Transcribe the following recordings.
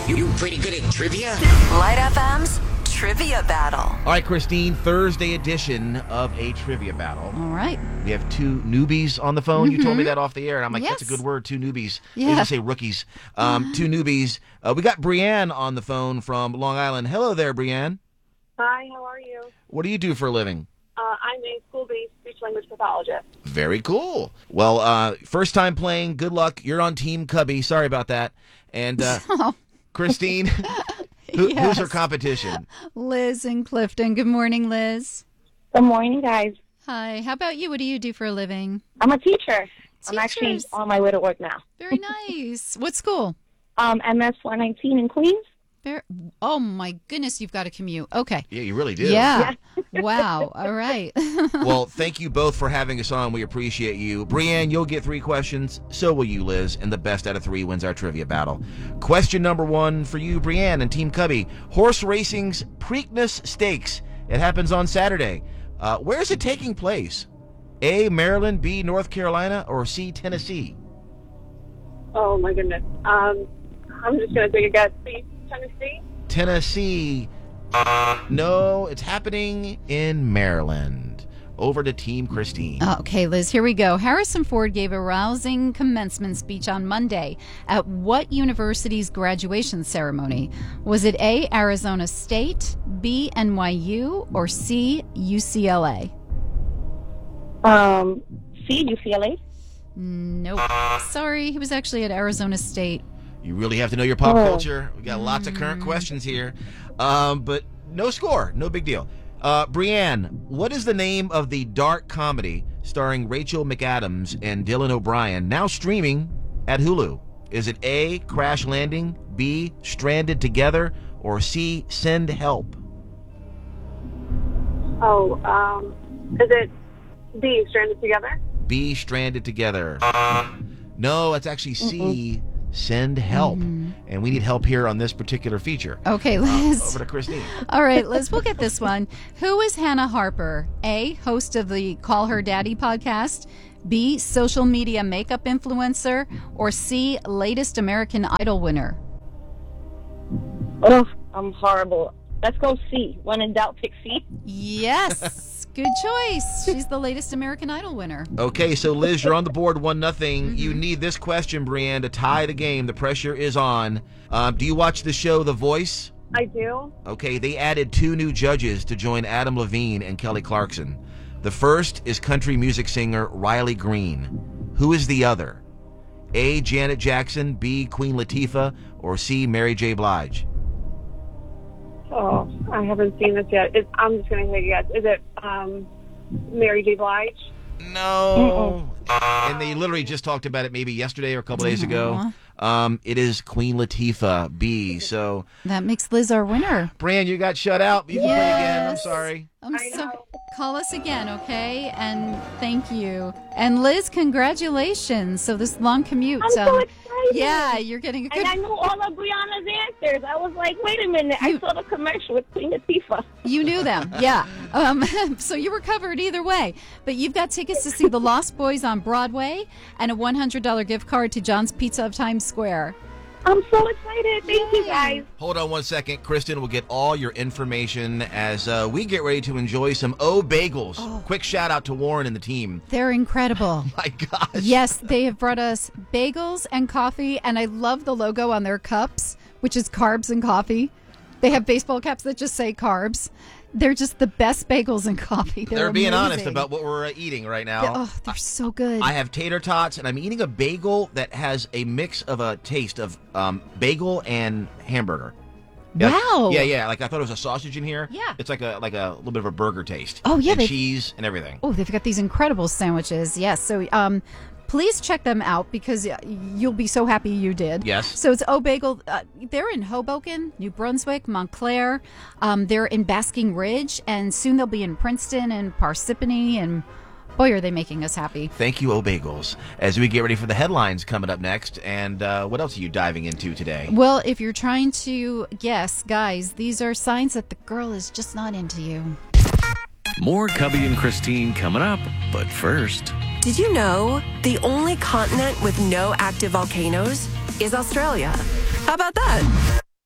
You pretty good at trivia? Light FM's Trivia Battle. All right, Christine, Thursday edition of a trivia battle. All right. We have two newbies on the phone. You told me that off the air, and I'm like, Yes. that's a good word, two newbies. Yeah. I usually say rookies. Two newbies. We got Brianne on the phone from Long Island. Hello there, Brianne. Hi, how are you? What do you do for a living? I'm a school-based speech-language pathologist. Very cool. Well, first time playing. Good luck. You're on Team Cubby. Sorry about that. And Christine, who's Yes. her competition? Liz in Clifton. Good morning, Liz. Good morning, guys. Hi. How about you? What do you do for a living? I'm a teacher. I'm actually Teachers. on my way to work now. Very nice. What school? MS 419 in Queens. Oh, my goodness, you've got to commute. Okay. Yeah, you really do. Yeah. Wow. All right. Well, thank you both for having us on. We appreciate you. Brianne, you'll get 3 questions. So will you, Liz. And the best out of 3 wins our trivia battle. Question number 1 for you, Brianne and Team Cubby. Horse racing's Preakness Stakes. It happens on Saturday. Where is it taking place? A, Maryland, B, North Carolina, or C, Tennessee? Oh, my goodness. I'm just going to take a guess. See, Tennessee? Tennessee. No, it's happening in Maryland. Over to Team Christine. Okay, Liz, here we go. Harrison Ford gave a rousing commencement speech on Monday at what university's graduation ceremony? Was it A, Arizona State, B, NYU, or C, UCLA? C, UCLA? Nope. Sorry, he was actually at Arizona State. You really have to know your pop culture. We got lots of current questions here. But no score. No big deal. Brianne, what is the name of the dark comedy starring Rachel McAdams and Dylan O'Brien, now streaming at Hulu? Is it A, Crash Landing, B, Stranded Together, or C, Send Help? Is it B, Stranded Together? B, Stranded Together. No, it's actually C, Send Help. And we need help here on this particular feature. Okay, Liz. Over to Christine. All right, Liz, we'll get this one. Who is Hannah Harper? A, host of the Call Her Daddy podcast, B, social media makeup influencer, or C, latest American Idol winner? Oh, I'm horrible. Let's go C. When in doubt, pick C. Yes. Good choice. She's the latest American Idol winner. Okay, so Liz, you're on the board 1-0. You need this question, Brianne, to tie the game. The pressure is on. Do you watch the show The Voice? I do. Okay, they added 2 new judges to join Adam Levine and Kelly Clarkson. The first is country music singer Riley Green. Who is the other? A, Janet Jackson, B, Queen Latifah, or C, Mary J. Blige? Oh, I haven't seen this yet. I'm just going to take a guess. Is it Mary J. Blige? No. And they literally just talked about it maybe yesterday or a couple days ago. It is Queen Latifah, B. So That makes Liz our winner. Brianne, you got shut out. You can play again. I'm Yes. sorry. I know. Call us again, okay? And thank you. And Liz, congratulations. So this long commute. I'm so excited. Yeah, you're getting a good. And I knew all of Brianna's answers. I was like, wait a minute. I saw the commercial with Queen Latifah. You knew them, yeah. So you were covered either way. But you've got tickets to see The Lost Boys on Broadway and a $100 gift card to John's Pizza of Times Square. I'm so excited. Thank you, guys. Hold on 1 second. Kristen will get all your information as we get ready to enjoy some Bagels. Quick shout out to Warren and the team. They're incredible. My gosh. Yes, they have brought us bagels and coffee, and I love the logo on their cups, which is carbs and coffee. They have baseball caps that just say carbs. They're just the best bagels and coffee. They're being amazing. honest about what we're eating right now. They're so good. I have tater tots, and I'm eating a bagel that has a mix of a taste of bagel and hamburger. Wow. Yeah. Like I thought it was a sausage in here. Yeah. It's like a little bit of a burger taste. Oh, yeah, And they- cheese and everything. Oh, they've got these incredible sandwiches. Yes. So please check them out because you'll be so happy you did. Yes. So it's Bagel. They're in Hoboken, New Brunswick, Montclair. They're in Basking Ridge, and soon they'll be in Princeton and Parsippany. And boy, are they making us happy. Thank you, Bagels. As we get ready for the headlines coming up next, and what else are you diving into today? Well, if you're trying to guess, guys, these are signs that the girl is just not into you. More Cubby and Christine coming up, but first... Did you know the only continent with no active volcanoes is Australia? How about that?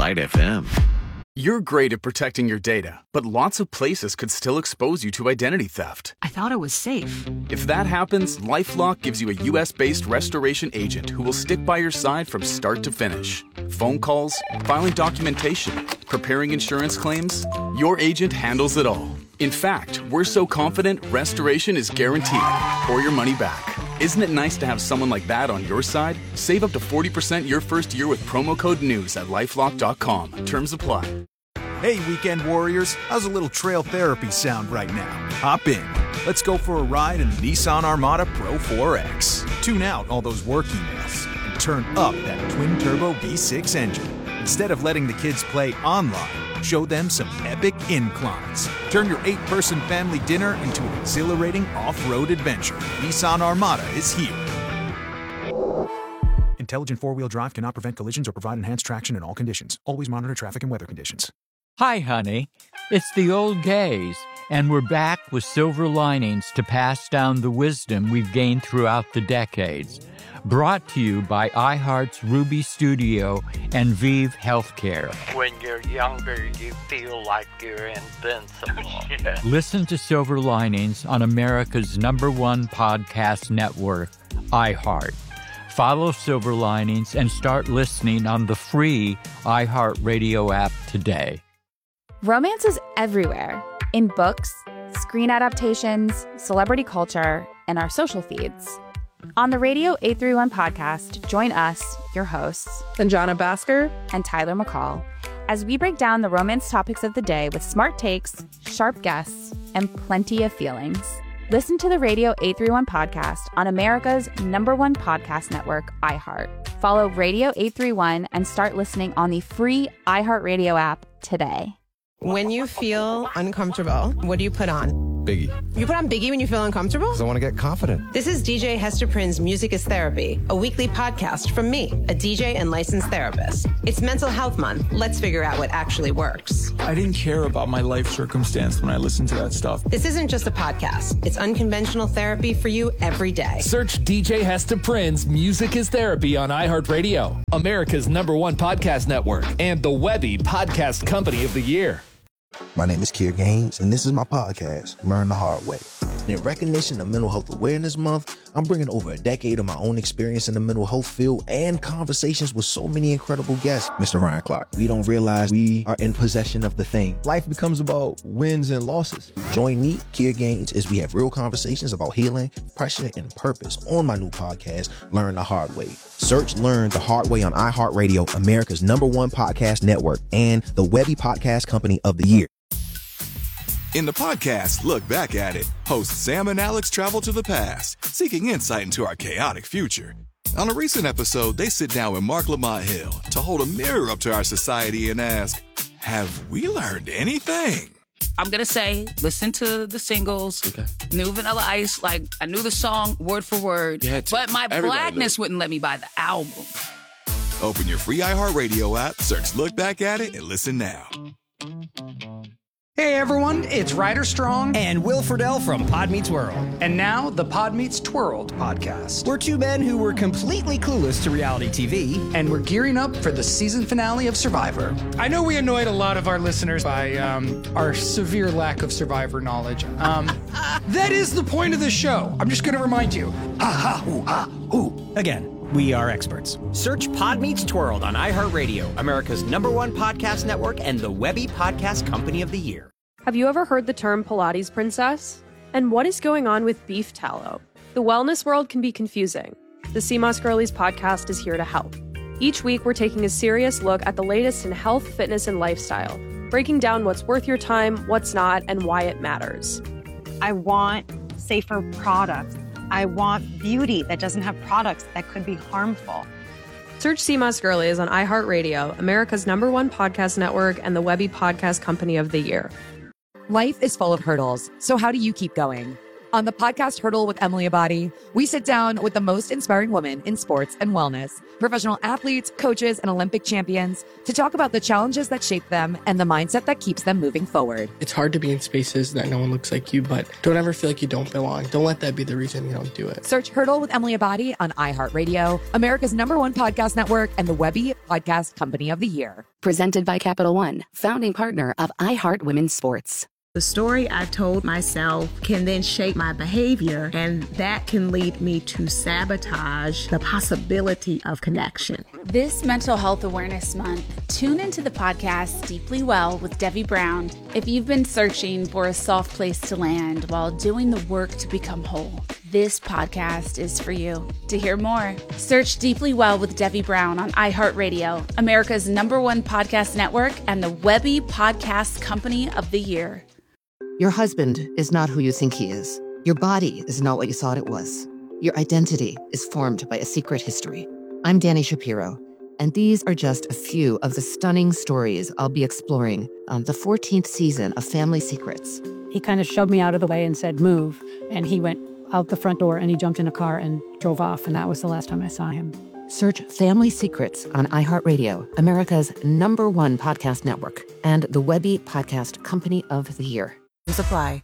Light FM. You're great at protecting your data, but lots of places could still expose you to identity theft. I thought it was safe. If that happens, LifeLock gives you a U.S.-based restoration agent who will stick by your side from start to finish. Phone calls, filing documentation, preparing insurance claims, your agent handles it all. In fact, we're so confident restoration is guaranteed or your money back. Isn't it nice to have someone like that on your side? Save up to 40% your first year with promo code NEWS at LifeLock.com. Terms apply. Hey, weekend warriors, how's a little trail therapy sound right now? Hop in. Let's go for a ride in the Nissan Armada Pro 4X. Tune out all those work emails and turn up that twin-turbo V6 engine. Instead of letting the kids play online, show them some epic inclines. Turn your 8-person family dinner into an exhilarating off-road adventure. Nissan Armada is here. Intelligent four-wheel drive cannot prevent collisions or provide enhanced traction in all conditions. Always monitor traffic and weather conditions. Hi, honey. It's the old gays, and we're back with silver linings to pass down the wisdom we've gained throughout the decades. Brought to you by iHeart's Ruby Studio and Vive Healthcare. When you're younger, you feel like you're invincible. Listen to Silver Linings on America's #1 podcast network, iHeart. Follow Silver Linings and start listening on the free iHeartRadio app today. Romance is everywhere. In books, screen adaptations, celebrity culture, and our social feeds. On the Radio 831 podcast, join us, your hosts, Sanjana Bhaskar and Tyler McCall, as we break down the romance topics of the day with smart takes, sharp guests, and plenty of feelings. Listen to the Radio 831 podcast on America's #1 podcast network, iHeart. Follow Radio 831 and start listening on the free iHeartRadio app today. When you feel uncomfortable, what do you put on? Biggie. You put on Biggie when you feel uncomfortable? Because I want to get confident. This is DJ Hester Prynne's Music is Therapy, a weekly podcast from me, a DJ and licensed therapist. It's Mental Health Month. Let's figure out what actually works. I didn't care about my life circumstance when I listened to that stuff. This isn't just a podcast. It's unconventional therapy for you every day. Search DJ Hester Prynne's Music is Therapy on iHeartRadio, America's #1 podcast network, and the Webby Podcast Company of the Year. My name is Keir Gaines, and this is my podcast, Learn the Hard Way. In recognition of Mental Health Awareness Month, I'm bringing over a decade of my own experience in the mental health field and conversations with so many incredible guests. Mr. Ryan Clark, we don't realize we are in possession of the thing. Life becomes about wins and losses. Join me, Keir Gaines, as we have real conversations about healing, pressure, and purpose on my new podcast, Learn the Hard Way. Search Learn the Hard Way on iHeartRadio, America's #1 podcast network, and the Webby Podcast Company of the Year. In the podcast, Look Back at It, hosts Sam and Alex travel to the past, seeking insight into our chaotic future. On a recent episode, they sit down with Mark Lamont Hill to hold a mirror up to our society and ask, have we learned anything? I'm going to say, listen to the singles, New Vanilla Ice, like, I knew the song word for word, but my blackness wouldn't let me buy the album. Open your free iHeartRadio app, search Look Back at It, and listen now. Hey everyone, it's Ryder Strong and Will Friedle from Pod Meets World. And now, the Pod Meets Twirled podcast. We're two men who were completely clueless to reality TV, and we're gearing up for the season finale of Survivor. I know we annoyed a lot of our listeners by our severe lack of Survivor knowledge. That is the point of the show. I'm just going to remind you. Again, we are experts. Search Pod Meets Twirled on iHeartRadio, America's #1 podcast network, and the Webby Podcast Company of the Year. Have you ever heard the term Pilates princess? And what is going on with beef tallow? The wellness world can be confusing. The CMOS Girlies podcast is here to help. Each week, we're taking a serious look at the latest in health, fitness, and lifestyle, breaking down what's worth your time, what's not, and why it matters. I want safer products. I want beauty that doesn't have products that could be harmful. Search CMOS Girlies on iHeartRadio, America's #1 podcast network, and the Webby Podcast Company of the Year. Life is full of hurdles, so how do you keep going? On the podcast Hurdle with Emily Abadi, we sit down with the most inspiring women in sports and wellness, professional athletes, coaches, and Olympic champions to talk about the challenges that shape them and the mindset that keeps them moving forward. It's hard to be in spaces that no one looks like you, but don't ever feel like you don't belong. Don't let that be the reason you don't do it. Search Hurdle with Emily Abadi on iHeartRadio, America's #1 podcast network, and the Webby Podcast Company of the Year. Presented by Capital One, founding partner of iHeart Women's Sports. The story I told myself can then shape my behavior, and that can lead me to sabotage the possibility of connection. This Mental Health Awareness Month, tune into the podcast Deeply Well with Debbie Brown if you've been searching for a soft place to land while doing the work to become whole. This podcast is for you. To hear more, search Deeply Well with Debbie Brown on iHeartRadio, America's #1 podcast network, and the Webby Podcast Company of the Year. Your husband is not who you think he is. Your body is not what you thought it was. Your identity is formed by a secret history. I'm Danny Shapiro, and these are just a few of the stunning stories I'll be exploring on the 14th season of Family Secrets. He kind of shoved me out of the way and said, move. And he went out the front door and he jumped in a car and drove off. And that was the last time I saw him. Search Family Secrets on iHeartRadio, America's #1 podcast network, and the Webby Podcast Company of the Year. Supply.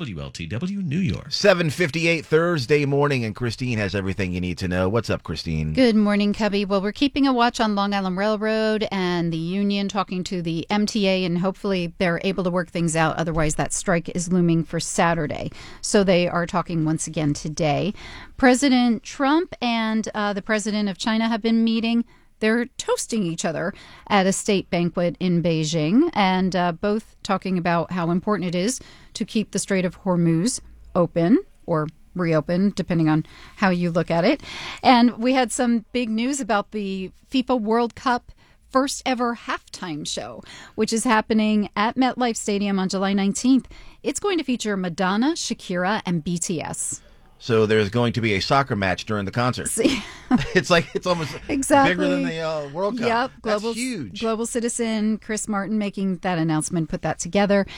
WLTW New York. 7:58 Thursday morning, and Christine has everything you need to know. What's up, Christine? Good morning, Cubby. Well, we're keeping a watch on Long Island Railroad and the union, talking to the MTA, and hopefully they're able to work things out. Otherwise, that strike is looming for Saturday. So they are talking once again today. President Trump and the president of China have been meeting. They're toasting each other at a state banquet in Beijing, and both talking about how important it is to keep the Strait of Hormuz open or reopen, depending on how you look at it. And we had some big news about the FIFA World Cup first ever halftime show, which is happening at MetLife Stadium on July 19th. It's going to feature Madonna, Shakira, and BTS. So there's going to be a soccer match during the concert. It's almost exactly bigger than the World Cup. Yep, That's huge. Global Citizen, Chris Martin making that announcement, put that together.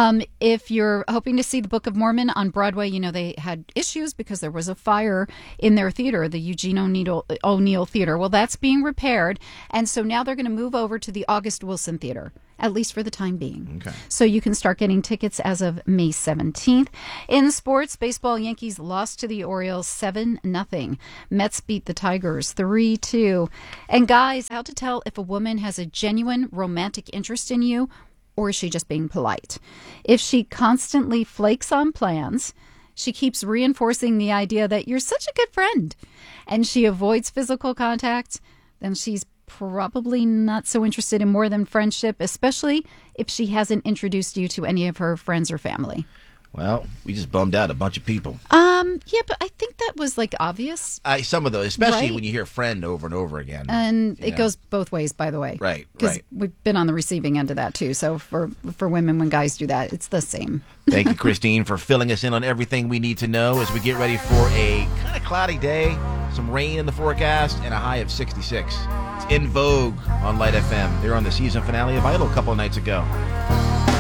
If you're hoping to see the Book of Mormon on Broadway, you know they had issues because there was a fire in their theater, the Eugene O'Neill Theater. Well, that's being repaired, and so now they're going to move over to the August Wilson Theater, at least for the time being. Okay. So you can start getting tickets as of May 17th. In sports, baseball, Yankees lost to the Orioles 7-0. Mets beat the Tigers 3-2. And guys, how to tell if a woman has a genuine romantic interest in you, or is she just being polite? If she constantly flakes on plans, she keeps reinforcing the idea that you're such a good friend, and she avoids physical contact, then she's probably not so interested in more than friendship, especially if she hasn't introduced you to any of her friends or family. Well, we just bummed out a bunch of people. Yeah, but I think that was obvious. Some of those, especially right? when you hear friend over and over again. And it goes both ways, by the way. Right. Because we've been on the receiving end of that too. So for women, when guys do that, it's the same. Thank you, Christine, for filling us in on everything we need to know as we get ready for a kind of cloudy day, some rain in the forecast, and a high of 66. It's In Vogue on Light FM. They're on the season finale of Idol a couple of nights ago.